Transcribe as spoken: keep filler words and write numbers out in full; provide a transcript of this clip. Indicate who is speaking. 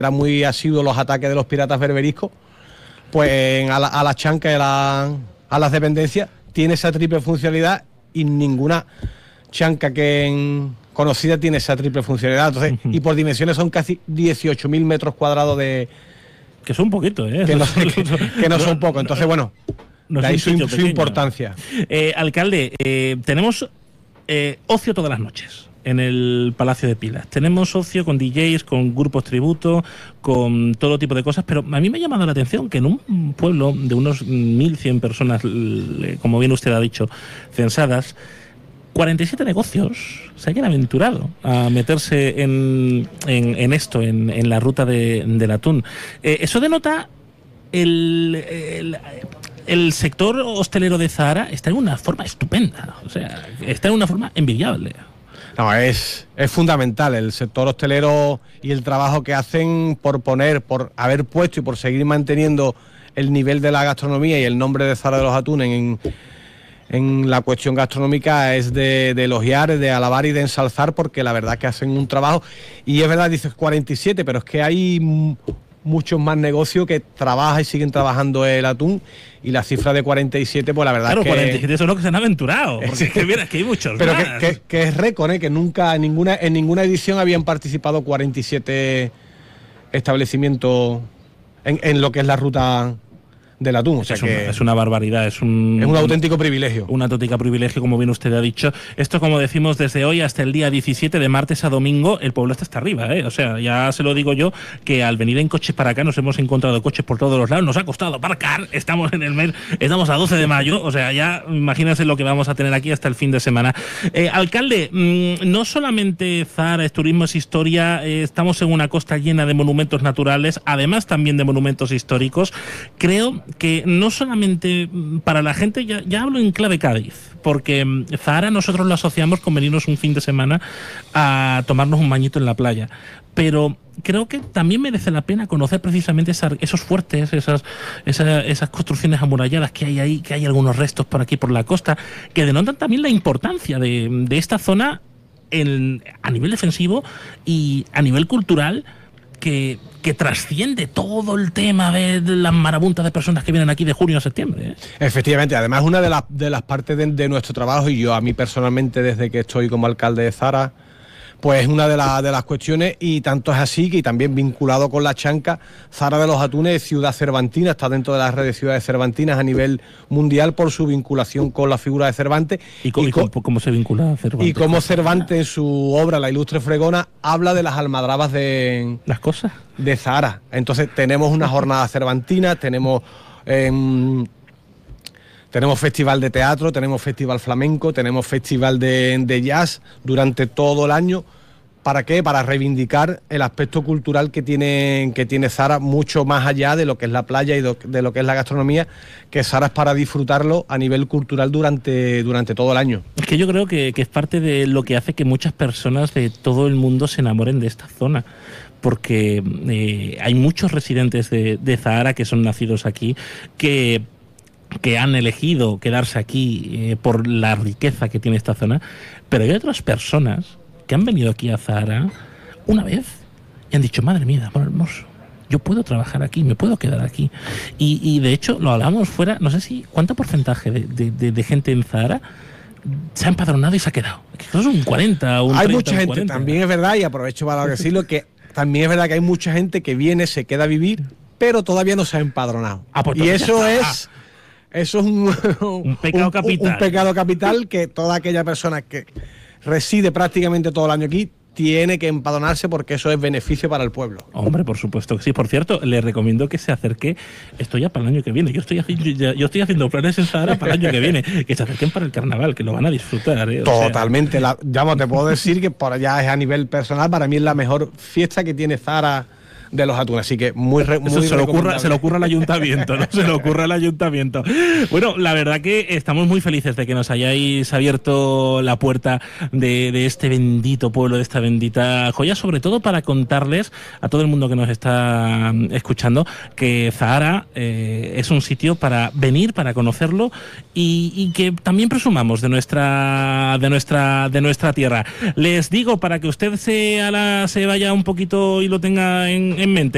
Speaker 1: era muy asiduo los ataques de los piratas berberiscos, pues a la, a la chanca y a, la, a las dependencias tiene esa triple funcionalidad y ninguna chanca que en, conocida tiene esa triple funcionalidad. Entonces, uh-huh. Y por dimensiones son casi dieciocho mil metros cuadrados de...
Speaker 2: Que son un poquito, ¿eh?
Speaker 1: Que no, que, que no son poco. Entonces, bueno,
Speaker 2: no
Speaker 1: de ahí su, su importancia.
Speaker 2: Eh, alcalde, eh, tenemos eh, ocio todas las noches en el Palacio de Pilas. Tenemos ocio con D Js, con grupos tributo, con todo tipo de cosas, pero a mí me ha llamado la atención que en un pueblo de unos mil cien personas, como bien usted ha dicho, censadas, cuarenta y siete negocios se hayan aventurado a meterse en, en, en esto, en, en la ruta de, del atún. Eh, eso denota el... el El sector hostelero de Zahara está en una forma estupenda, o sea, está en una forma envidiable.
Speaker 1: No, es, es fundamental el sector hostelero y el trabajo que hacen por poner, por haber puesto y por seguir manteniendo el nivel de la gastronomía y el nombre de Zahara de los Atunes en, en la cuestión gastronómica es de, de elogiar, de alabar y de ensalzar, porque la verdad que hacen un trabajo. Y es verdad, dices cuarenta y siete, pero es que hay muchos más negocios que trabajan y siguen trabajando el atún, y la cifra de cuarenta y siete, pues la verdad
Speaker 2: claro,
Speaker 1: es que...
Speaker 2: cuarenta y siete son los que se han aventurado, porque es que, mira, es que hay muchos
Speaker 1: pero
Speaker 2: más.
Speaker 1: Que, que, que es récord, ¿eh? Que nunca, en ninguna, en ninguna edición habían participado cuarenta y siete establecimientos en, en lo que es la ruta del atún. O sea
Speaker 2: es,
Speaker 1: que
Speaker 2: un, es una barbaridad, es un,
Speaker 1: es un auténtico privilegio.
Speaker 2: Un auténtico privilegio, como bien usted ha dicho. Esto, como decimos, desde hoy hasta el día diecisiete, de martes a domingo, el pueblo está hasta arriba, ¿eh? O sea, ya se lo digo yo, que al venir en coches para acá nos hemos encontrado coches por todos los lados, nos ha costado aparcar, estamos en el mes, estamos a doce de mayo, o sea, ya imagínense lo que vamos a tener aquí hasta el fin de semana. Eh, alcalde, mmm, no solamente Zahara es turismo, es historia, eh, estamos en una costa llena de monumentos naturales, además también de monumentos históricos. Creo que no solamente para la gente, ya, ya hablo en clave Cádiz, porque Zahara nosotros lo asociamos con venirnos un fin de semana a tomarnos un bañito en la playa, pero creo que también merece la pena conocer precisamente esa, esos fuertes, esas, esas, esas construcciones amuralladas que hay ahí, que hay algunos restos por aquí por la costa, que denotan también la importancia de, de esta zona en, a nivel defensivo y a nivel cultural, que, que trasciende todo el tema de las marabuntas de personas que vienen aquí de junio a septiembre, ¿eh?
Speaker 1: Efectivamente, además una de las, de las partes de, de nuestro trabajo, y yo a mí personalmente desde que estoy como alcalde de Zahara, pues una de, la, de las cuestiones, y tanto es así que también vinculado con la chanca, Zahara de los Atunes es ciudad cervantina, está dentro de las redes de ciudades cervantinas a nivel mundial por su vinculación con la figura de Cervantes.
Speaker 2: ¿Y cómo, y cómo, cómo se vincula a Cervantes?
Speaker 1: Y cómo Cervantes en su obra La Ilustre Fregona habla de las almadrabas de...
Speaker 2: ¿Las cosas?
Speaker 1: De Zahara. Entonces tenemos una jornada cervantina, tenemos... Eh, Tenemos festival de teatro, tenemos festival flamenco, tenemos festival de, de jazz durante todo el año. ¿Para qué? Para reivindicar el aspecto cultural que tiene, que tiene Zahara, mucho más allá de lo que es la playa y de, de lo que es la gastronomía, que Zahara es para disfrutarlo a nivel cultural durante, durante todo el año.
Speaker 2: Es que yo creo que, que es parte de lo que hace que muchas personas de todo el mundo se enamoren de esta zona, porque eh, hay muchos residentes de, de Zahara que son nacidos aquí, que... que han elegido quedarse aquí eh, por la riqueza que tiene esta zona, pero hay otras personas que han venido aquí a Zahara una vez y han dicho, madre mía, amor hermoso, yo puedo trabajar aquí, me puedo quedar aquí. Y, y de hecho, lo hablamos fuera, no sé si, ¿cuánto porcentaje de, de, de, de gente en Zahara se ha empadronado y se ha quedado? Eso es un cuarenta, un
Speaker 1: Hay
Speaker 2: treinta,
Speaker 1: mucha
Speaker 2: un
Speaker 1: gente,
Speaker 2: cuarenta.
Speaker 1: También es verdad, y aprovecho para decirlo, que también es verdad que hay mucha gente que viene, se queda a vivir, pero todavía no se ha empadronado.
Speaker 2: Ah, pues
Speaker 1: y eso es... Eso es un,
Speaker 2: un pecado
Speaker 1: un,
Speaker 2: capital.
Speaker 1: Un, un pecado capital que toda aquella persona que reside prácticamente todo el año aquí tiene que empadronarse, porque eso es beneficio para el pueblo.
Speaker 2: Hombre, por supuesto que sí. Por cierto, le recomiendo que se acerque, esto ya para el año que viene, yo estoy haciendo, yo estoy haciendo planes en Zahara para el año que viene, que se acerquen para el carnaval, que lo van a disfrutar, ¿eh? O
Speaker 1: Totalmente, sea... la, ya te puedo decir que por allá es a nivel personal, para mí es la mejor fiesta que tiene Zahara de los Atunes, así que muy, re, muy
Speaker 2: Eso se, lo ocurra, se le ocurra al ayuntamiento, ¿no? Se le ocurra al ayuntamiento. Bueno, la verdad que estamos muy felices de que nos hayáis abierto la puerta de, de este bendito pueblo, de esta bendita joya, sobre todo para contarles a todo el mundo que nos está escuchando que Zahara eh, es un sitio para venir, para conocerlo, y, y que también presumamos de nuestra, de nuestra, de nuestra tierra. Les digo, para que usted se, a la, se vaya un poquito y lo tenga en en mente.